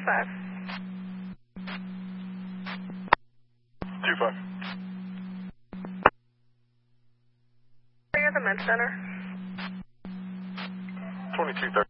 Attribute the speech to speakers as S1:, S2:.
S1: 25.
S2: 25.
S1: Are you at the med center?
S2: 2230.